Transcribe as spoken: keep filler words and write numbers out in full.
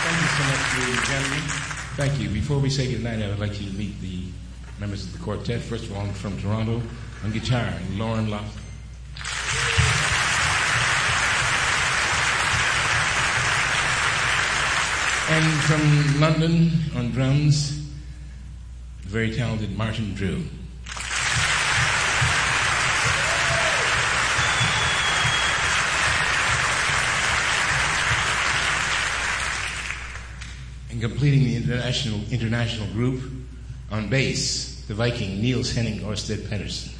Thank you so much, ladies and gentlemen. Thank you. Before we say goodnight, I would like you to meet the members of the quartet. First of all, from Toronto, on guitar, Lauren Locke. And from London, on drums, the very talented Martin Drew. And completing the international international group on bass, the Viking Niels Henning Ørsted Pedersen.